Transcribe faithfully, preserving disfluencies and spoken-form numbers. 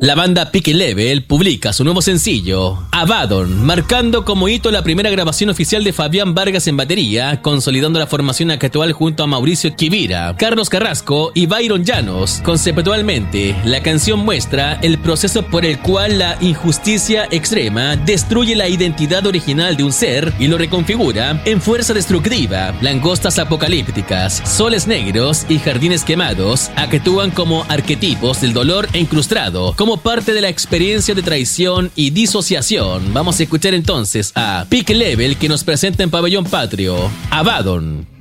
La banda Peak Level publica su nuevo sencillo, Abaddon, marcando como hito la primera grabación oficial de Fabián Vargas en batería, consolidando la formación actual junto a Mauricio Quivira, Carlos Carrasco y Byron Llanos. Conceptualmente, la canción muestra el proceso por el cual la injusticia extrema destruye la identidad original de un ser y lo reconfigura en fuerza destructiva. Langostas apocalípticas, soles negros y jardines quemados actúan como arquetipos del dolor incrustado, como parte de la experiencia de traición y disociación. Vamos a escuchar entonces a Peak Level, que nos presenta en Pabellón Patrio, Abaddon.